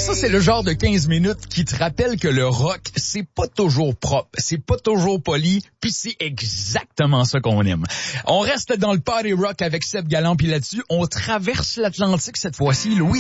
Ça, c'est le genre de 15 minutes qui te rappelle que le rock, c'est pas toujours propre, c'est pas toujours poli, puis c'est exactement ça qu'on aime. On reste dans le party rock avec Seb Galland, puis là-dessus, on traverse l'Atlantique cette fois-ci. Louise